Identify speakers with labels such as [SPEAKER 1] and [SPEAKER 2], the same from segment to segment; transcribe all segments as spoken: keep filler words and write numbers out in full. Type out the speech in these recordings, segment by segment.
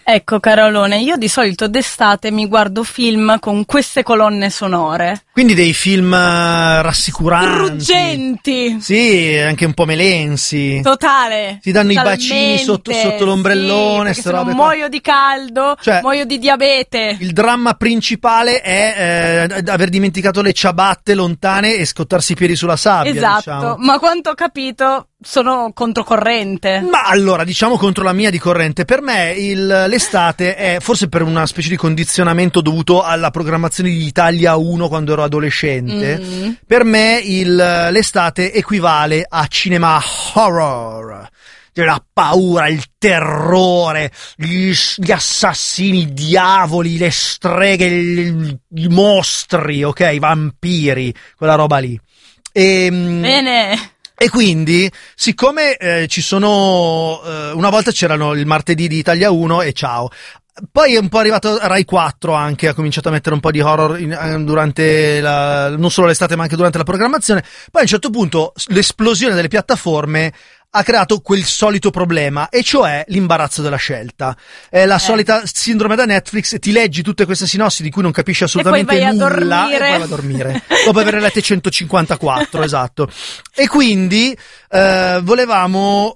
[SPEAKER 1] Ecco Carolone, io di solito d'estate mi guardo film con queste colonne sonore.
[SPEAKER 2] Quindi dei film rassicuranti.
[SPEAKER 1] Ruggenti.
[SPEAKER 2] Sì, anche un po' melensi.
[SPEAKER 1] Totale.
[SPEAKER 2] Ti danno
[SPEAKER 1] Totalmente,
[SPEAKER 2] i bacini sotto, sotto l'ombrellone.
[SPEAKER 1] Sì,
[SPEAKER 2] ste robe
[SPEAKER 1] muoio qua. Di caldo,
[SPEAKER 2] cioè,
[SPEAKER 1] muoio di diabete.
[SPEAKER 2] Il dramma principale è eh, aver dimenticato le ciabatte lontane e scottarsi i piedi sulla sabbia.
[SPEAKER 1] Esatto,
[SPEAKER 2] diciamo.
[SPEAKER 1] Ma quanto ho capito sono controcorrente.
[SPEAKER 2] Ma allora, diciamo contro la mia di corrente. Per me il, l'estate è, forse per una specie di condizionamento dovuto alla programmazione di Italia uno quando ero adolescente, mm. per me il, l'estate equivale a cinema horror. La paura, il terrore, gli, gli assassini, i diavoli, le streghe, i, i mostri, ok, i vampiri, quella roba lì. E,
[SPEAKER 1] Bene.
[SPEAKER 2] E quindi, siccome eh, ci sono, eh, una volta c'erano il martedì di Italia uno e ciao. Poi è un po' arrivato Rai quattro anche, ha cominciato a mettere un po' di horror in, durante la, non solo l'estate ma anche durante la programmazione. Poi a un certo punto l'esplosione delle piattaforme ha creato quel solito problema, e cioè l'imbarazzo della scelta. È la eh. solita sindrome da Netflix, ti leggi tutte queste sinossi di cui non capisci assolutamente
[SPEAKER 1] e poi vai
[SPEAKER 2] nulla
[SPEAKER 1] a dormire.
[SPEAKER 2] e poi vai a dormire dopo aver letto centocinquantaquattro, esatto. E quindi eh, volevamo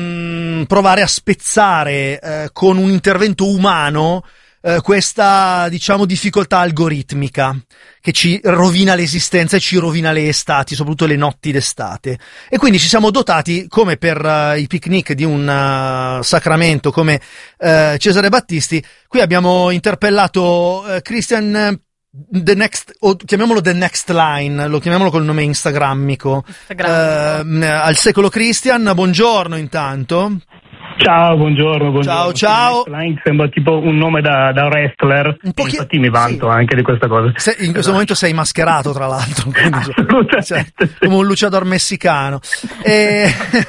[SPEAKER 2] mh, provare a spezzare eh, con un intervento umano eh, questa, diciamo, difficoltà algoritmica che ci rovina l'esistenza e ci rovina le estati, soprattutto le notti d'estate. E quindi ci siamo dotati, come per uh, i picnic di un uh, sacramento come uh, Cesare Battisti. Qui abbiamo interpellato uh, Christian uh, The Next, o chiamiamolo The Next Line, lo chiamiamolo col nome instagrammico,
[SPEAKER 1] Instagrammico.
[SPEAKER 2] Uh, al secolo Christian. Buongiorno intanto.
[SPEAKER 3] Ciao, buongiorno, buongiorno.
[SPEAKER 2] Ciao, ciao.
[SPEAKER 3] Line sembra tipo un nome da, da wrestler. Un po' infatti mi vanto sì. anche di questa cosa.
[SPEAKER 2] Se, in questo
[SPEAKER 3] esatto.
[SPEAKER 2] momento sei mascherato, tra l'altro, quindi, cioè, come un luciador messicano. E,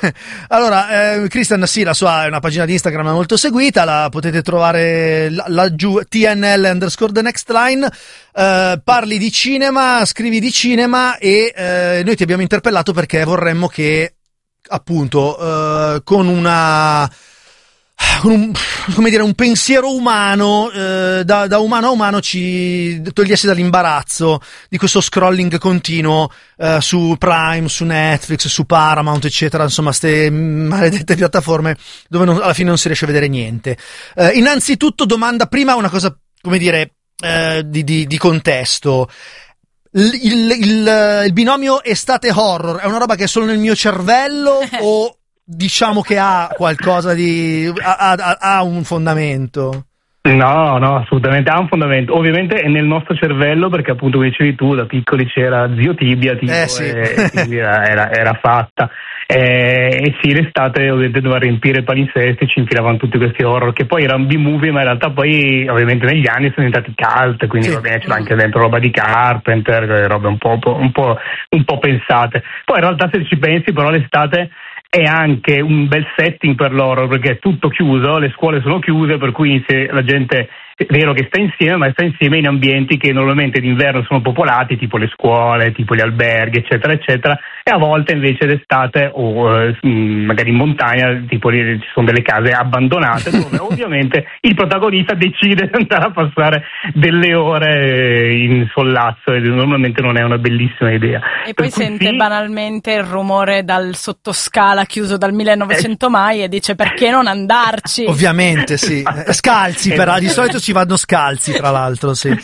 [SPEAKER 2] allora, eh, Christian, sì, la sua è una pagina di Instagram molto seguita, la potete trovare laggiù, T N L underscore the next line. Uh, parli di cinema, scrivi di cinema e eh, noi ti abbiamo interpellato perché vorremmo che, appunto, uh, con una con un, come dire, un pensiero umano, uh, da, da umano a umano ci togliesse dall'imbarazzo di questo scrolling continuo uh, su Prime, su Netflix, su Paramount, eccetera, insomma, ste maledette piattaforme dove non, alla fine non si riesce a vedere niente. Uh, innanzitutto domanda prima una cosa, come dire, uh, di, di, di contesto. Il, il, il, il binomio estate horror è una roba che è solo nel mio cervello o diciamo che ha qualcosa di ha, ha, ha un fondamento?
[SPEAKER 3] No, no, assolutamente ha un fondamento. Ovviamente è nel nostro cervello perché, appunto, come dicevi tu, da piccoli c'era Zio Tibia, tipo,
[SPEAKER 2] eh, sì.
[SPEAKER 3] e quindi era, era, era fatta. E, e sì, l'estate ovviamente doveva riempire i palinsesti, ci infilavano tutti questi horror che poi erano B-movie, ma in realtà poi ovviamente negli anni sono diventati cult, quindi sì. va bene, c'era anche dentro roba di Carpenter, robe un po', un po', un po' pensate. Poi in realtà, se ci pensi, però l'estate è anche un bel setting per l'horror perché è tutto chiuso, le scuole sono chiuse, per cui se la gente è vero che sta insieme, ma sta insieme in ambienti che normalmente d'inverno sono popolati, tipo le scuole, tipo gli alberghi, eccetera, eccetera, e a volte invece d'estate o eh, magari in montagna, tipo lì ci sono delle case abbandonate dove ovviamente il protagonista decide di andare a passare delle ore in sollazzo e normalmente non è una bellissima idea.
[SPEAKER 1] E poi sente sì, banalmente il rumore dal sottoscala chiuso dal millenovecento eh, mai e dice perché non andarci?
[SPEAKER 2] Ovviamente sì, scalzi però, di solito ci vanno scalzi, tra l'altro, sì.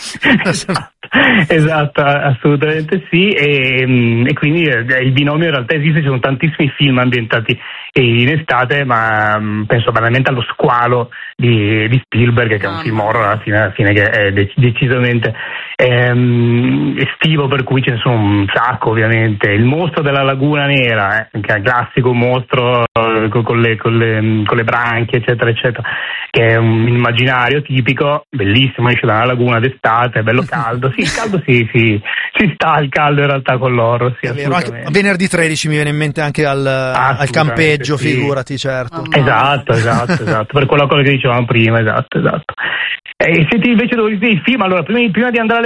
[SPEAKER 3] Esatto, assolutamente sì, e, e quindi il binomio in realtà esiste, ci sono tantissimi film ambientati in estate, ma penso banalmente allo Squalo di, di Spielberg, che è un film horror alla fine, alla fine che è decisamente ehm, estivo, per cui ce ne sono un sacco ovviamente. Il Mostro della Laguna Nera, eh, che è il classico mostro eh, con, le, con, le, con le branchie, eccetera, eccetera, che è un immaginario tipico, bellissimo, esce dalla laguna d'estate, è bello caldo, sì, il caldo sì, sì, ci sta il caldo in realtà con l'horror, sì,
[SPEAKER 2] è vero, anche venerdì tredici mi viene in mente anche al, al campeggio, sì. Figurati, certo.
[SPEAKER 1] Oh,
[SPEAKER 3] esatto, esatto, esatto, per quella cosa che dicevamo prima, esatto, esatto. E se ti invece dovevi vedere il film, allora prima, prima di andare a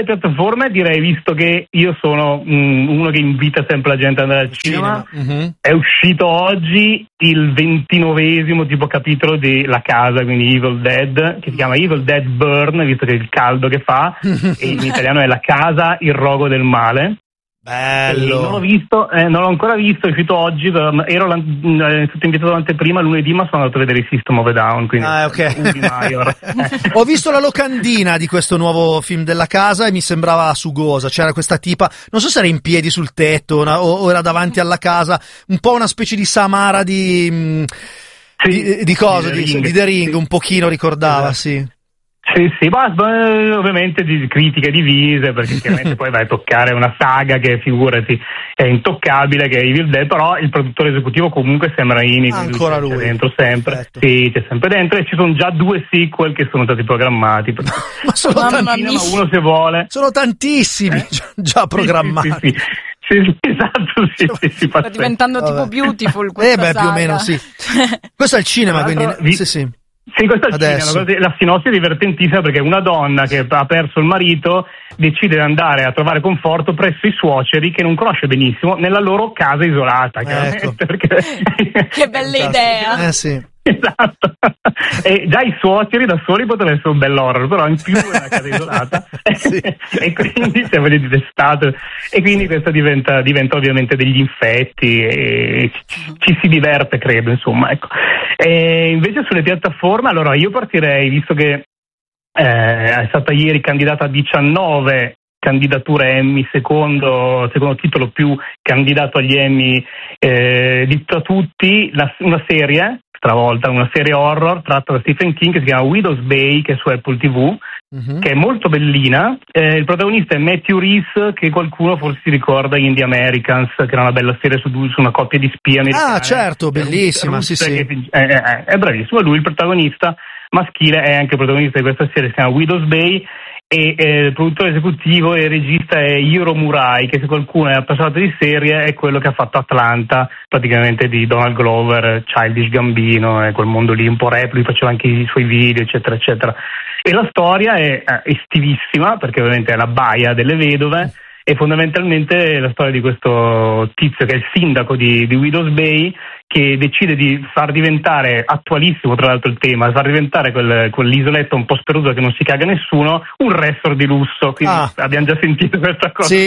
[SPEAKER 3] sulle piattaforme direi, visto che io sono um, uno che invita sempre la gente ad andare al cinema, cinema. Mm-hmm. È uscito oggi il ventinovesimo tipo capitolo di La Casa, quindi Evil Dead, che si chiama Evil Dead Burn, visto che è il caldo che fa, e in italiano è La Casa, il rogo del male.
[SPEAKER 2] Bello.
[SPEAKER 3] Non l'ho visto, eh, non l'ho ancora visto, è uscito oggi, ero eh, stato invitato l'anteprima lunedì, ma sono andato a vedere il System of a Down, quindi
[SPEAKER 2] ah, okay. Ho visto la locandina di questo nuovo film della Casa e mi sembrava sugosa, c'era questa tipa, non so se era in piedi sul tetto una, o, o era davanti alla casa, un po' una specie di Samara di mh, sì, di, di cosa, di, di, di The Ring, sì. Un pochino ricordava, esatto. Sì.
[SPEAKER 3] Sì, sì, ma ovviamente di critiche divise, perché chiaramente poi vai a toccare una saga che, figurati, è intoccabile, che è Evil Dead, però il produttore esecutivo comunque sembra Raimi,
[SPEAKER 2] ah, ancora lui,
[SPEAKER 3] c'è dentro sempre,
[SPEAKER 2] perfetto.
[SPEAKER 3] Sì, c'è sempre dentro, e ci sono già due sequel che sono stati programmati.
[SPEAKER 2] Ma sono tantissimi,
[SPEAKER 3] uno se vuole.
[SPEAKER 2] Sono tantissimi eh? già programmati.
[SPEAKER 3] Sì, sì, sì. Sì, esatto, sì, sì, sì,
[SPEAKER 1] sta diventando
[SPEAKER 2] Vabbè.
[SPEAKER 1] tipo Beautiful questa
[SPEAKER 2] eh beh,
[SPEAKER 1] saga.
[SPEAKER 2] Più o meno sì. Questo è il cinema, quindi
[SPEAKER 3] vi...
[SPEAKER 2] sì, sì.
[SPEAKER 3] Sì, questo è il cinema. La sinossi è divertentissima, perché una donna che ha perso il marito decide di andare a trovare conforto presso i suoceri, che non conosce benissimo, nella loro casa isolata.
[SPEAKER 2] Ecco.
[SPEAKER 3] Perché...
[SPEAKER 1] Che bella idea!
[SPEAKER 2] Eh sì.
[SPEAKER 3] Esatto, e già i suoceri da soli potrebbe essere un bell'horror, però in più è una casa isolata sì. E quindi siamo di d'estate, e quindi questo diventa, diventa ovviamente degli infetti e ci, ci si diverte, credo, insomma, ecco. E invece sulle piattaforme, allora io partirei, visto che eh, è stata ieri candidata a diciannove candidature Emmy, secondo, secondo titolo più candidato agli Emmy eh, di tra tutti, la, una serie travolta, una serie horror tratta da Stephen King che si chiama Widow's Bay, che è su Apple tivù, mm-hmm. che è molto bellina. Eh, il protagonista è Matthew Rhys, che qualcuno forse si ricorda in The Americans, che era una bella serie su, su una coppia di spie americani.
[SPEAKER 2] Ah, certo, bellissima, sì, sì.
[SPEAKER 3] Che, eh, eh, è bravissimo, lui il protagonista maschile è anche il protagonista di questa serie, si chiama Widow's Bay, e eh, il produttore esecutivo e regista è Hiro Murai, che se qualcuno è appassionato di serie è quello che ha fatto Atlanta, praticamente di Donald Glover, Childish Gambino e quel mondo lì un po' rap, lui faceva anche i suoi video eccetera eccetera, e la storia è eh, estivissima, perché ovviamente è la baia delle vedove, e fondamentalmente la storia di questo tizio che è il sindaco di, di Widow's Bay, che decide di far diventare, attualissimo tra l'altro il tema, far diventare quel, quell'isoletta un po' sperduta che non si caga nessuno, un resort di lusso, quindi ah. abbiamo già sentito questa cosa.
[SPEAKER 2] Sì,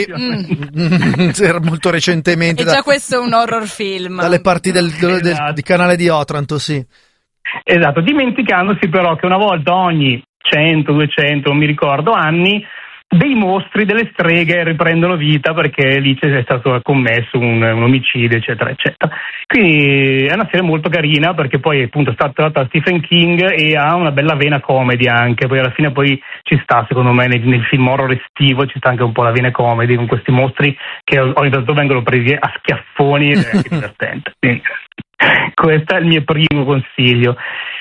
[SPEAKER 2] mm. Era molto recentemente.
[SPEAKER 1] E da, già questo è un horror film.
[SPEAKER 2] Dalle parti del, del, del,
[SPEAKER 3] esatto.
[SPEAKER 2] del canale di Otranto, sì.
[SPEAKER 3] Esatto, dimenticandosi però che una volta ogni cento, duecento, non mi ricordo, anni, dei mostri, delle streghe riprendono vita, perché lì c'è stato commesso un, un omicidio eccetera eccetera. Quindi è una serie molto carina, perché poi appunto è stata tratta da Stephen King e ha una bella vena comedy anche, poi alla fine poi ci sta, secondo me, nel, nel film horror estivo ci sta anche un po' la vena comedy con questi mostri che ogni tanto vengono presi a schiaffoni ed è anche divertente. Quindi, questo è il mio primo consiglio.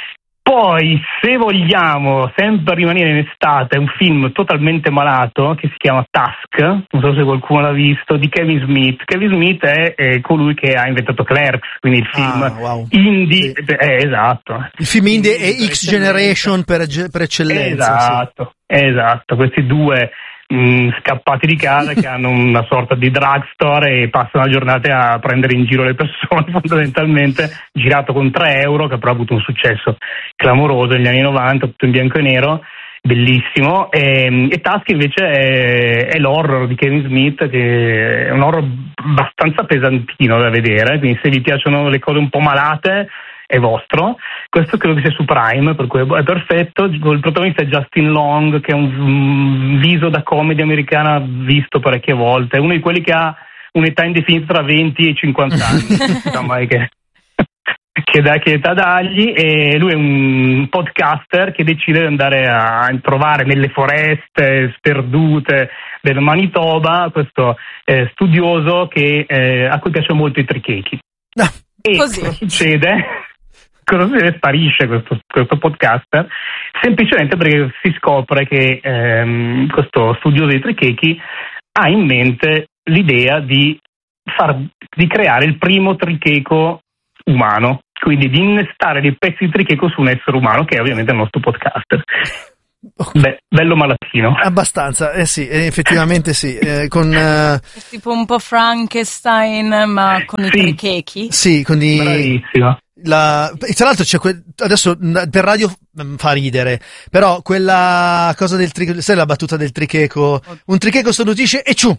[SPEAKER 3] Poi, se vogliamo sempre rimanere in estate, è un film totalmente malato che si chiama Tusk, non so se qualcuno l'ha visto, di Kevin Smith. Kevin Smith è, è colui che ha inventato Clerks, quindi il film
[SPEAKER 2] ah, wow.
[SPEAKER 3] indie,
[SPEAKER 2] sì.
[SPEAKER 3] eh, esatto.
[SPEAKER 2] Il film indie è X Generation per, per eccellenza.
[SPEAKER 3] Esatto, sì. esatto, questi due mh, scappati di casa che hanno una sorta di drugstore e passano la giornata a prendere in giro le persone, fondamentalmente, girato con tre euro, che però ha avuto un successo clamoroso negli anni novanta, tutto in bianco e nero, bellissimo. E, e Tusk invece è, è l'horror di Kevin Smith, che è un horror abbastanza pesantino da vedere, quindi se vi piacciono le cose un po' malate è vostro. Questo credo che sia su Prime, per cui è perfetto. Il protagonista è Justin Long, che è un, un viso da comedy americana visto parecchie volte, è uno di quelli che ha un'età indefinita tra venti e cinquanta anni, non so mai che che, da, che età dargli, e lui è un podcaster che decide di andare a trovare nelle foreste sperdute del Manitoba questo eh, studioso che, eh, a cui piacciono molto i trichechi.
[SPEAKER 2] No,
[SPEAKER 3] e
[SPEAKER 1] così.
[SPEAKER 3] cosa succede? Cosa succede? Sparisce questo, questo podcaster, semplicemente perché si scopre che ehm, questo studioso dei trichechi ha in mente l'idea di far di creare il primo tricheco umano, quindi di innestare dei pezzi di tricheco su un essere umano, che è ovviamente il nostro podcaster. Beh, bello malatino.
[SPEAKER 2] Abbastanza, eh sì, effettivamente sì. Eh, con, uh...
[SPEAKER 1] È tipo un po' Frankenstein, ma con sì. i trichechi.
[SPEAKER 2] Sì, con i...
[SPEAKER 3] Bravissima.
[SPEAKER 2] La... E tra l'altro c'è que... adesso per radio fa ridere, però quella cosa del tricheco, sai la battuta del tricheco? Un tricheco starnutisce e ciù!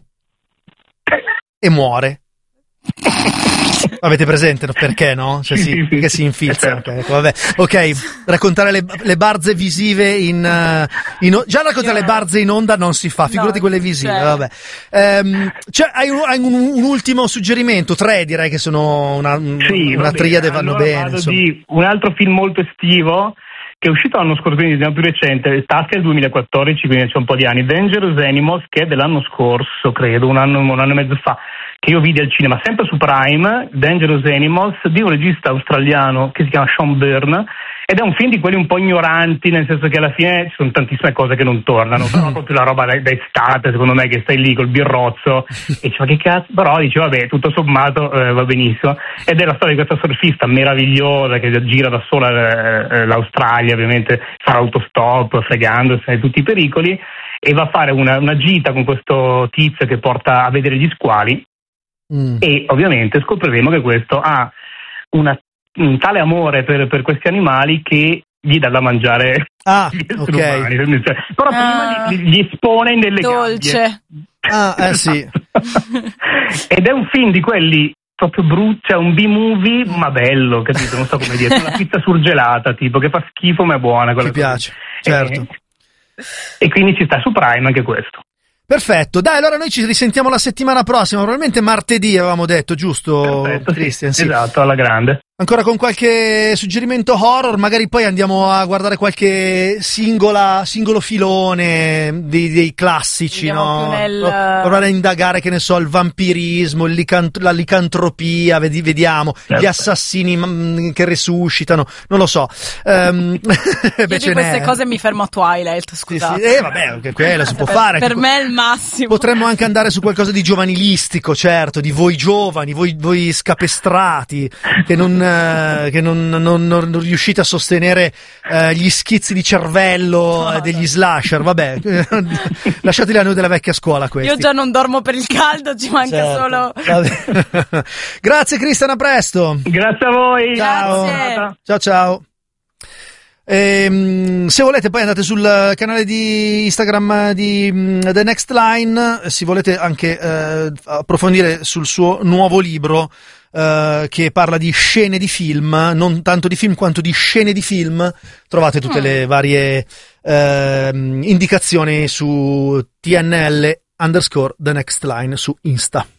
[SPEAKER 2] E muore. Avete presente perché, no? Cioè sì, sì, perché si infilza. Okay, vabbè. Ok, raccontare le, le barze visive in, uh, in già raccontare le barze in onda non si fa, figurati no, quelle visive. Cioè. Vabbè. Um, cioè, hai, un, hai un, un ultimo suggerimento? Tre direi che sono una,
[SPEAKER 3] sì,
[SPEAKER 2] una triade, vanno
[SPEAKER 3] allora
[SPEAKER 2] bene.
[SPEAKER 3] Vado di un altro film molto estivo che è uscito l'anno scorso, quindi è più recente, Tasca del duemilaquattordici, quindi c'è un po' di anni, Dangerous Animals, che è dell'anno scorso, credo, un anno, un anno e mezzo fa, che io vidi al cinema, sempre su Prime, Dangerous Animals, di un regista australiano che si chiama Sean Byrne, ed è un film di quelli un po' ignoranti, nel senso che alla fine ci sono tantissime cose che non tornano, però proprio la roba da, da estate, secondo me, che stai lì col birrozzo, e dici, ma che cazzo, però dici, vabbè, tutto sommato eh, va benissimo, ed è la storia di questa surfista meravigliosa che gira da sola eh, l'Australia, ovviamente fa autostop, fregandosi di tutti i pericoli, e va a fare una, una gita con questo tizio che porta a vedere gli squali, mm. e ovviamente scopriremo che questo ha una, un tale amore per, per questi animali che gli dà da mangiare
[SPEAKER 2] ah,
[SPEAKER 3] gli esseri
[SPEAKER 2] okay.
[SPEAKER 3] umani, cioè, però
[SPEAKER 1] ah,
[SPEAKER 3] prima li, li espone nelle
[SPEAKER 1] dolce.
[SPEAKER 3] gabbie.
[SPEAKER 2] Ah, eh sì.
[SPEAKER 3] Ed è un film di quelli proprio brutto, cioè un B-movie ma bello, capito? Non so come dire, una pizza surgelata, tipo, che fa schifo ma è buona.
[SPEAKER 2] Ti piace, certo.
[SPEAKER 3] E, e quindi ci sta su Prime anche questo.
[SPEAKER 2] Perfetto, dai, allora noi ci risentiamo la settimana prossima, probabilmente martedì avevamo detto, giusto?
[SPEAKER 3] Perfetto,
[SPEAKER 2] Christian?
[SPEAKER 3] Sì,
[SPEAKER 2] sì.
[SPEAKER 3] Esatto, alla grande.
[SPEAKER 2] Ancora con qualche suggerimento horror, magari poi andiamo a guardare qualche singola, singolo filone dei, dei classici,
[SPEAKER 1] andiamo
[SPEAKER 2] no?
[SPEAKER 1] nel...
[SPEAKER 2] Provare a indagare, che ne so, il vampirismo, il licant- la licantropia, vedi, vediamo, certo. Gli assassini m- che resuscitano, non lo so. Um,
[SPEAKER 1] Io di queste cose mi fermo a Twilight, scusate.
[SPEAKER 2] Sì, sì. Eh vabbè, anche quello si può
[SPEAKER 1] per,
[SPEAKER 2] fare.
[SPEAKER 1] Per me è il massimo.
[SPEAKER 2] Potremmo anche andare su qualcosa di giovanilistico, certo, di voi giovani, voi, voi scapestrati, che non... che non, non, non riuscite a sostenere uh, gli schizzi di cervello uh, degli slasher, vabbè, lasciateli a noi della vecchia scuola questi.
[SPEAKER 1] Io già non dormo per il caldo, ci manca
[SPEAKER 2] certo.
[SPEAKER 1] solo...
[SPEAKER 2] Grazie Cristian, a presto.
[SPEAKER 3] Grazie a voi.
[SPEAKER 2] Ciao.
[SPEAKER 1] Grazie.
[SPEAKER 2] Ciao ciao. E, se volete poi andate sul canale di Instagram di The Next Line, se volete anche eh, approfondire sul suo nuovo libro eh, che parla di scene di film, non tanto di film quanto di scene di film, trovate tutte mm. le varie eh, indicazioni su T N L underscore The Next Line su Insta.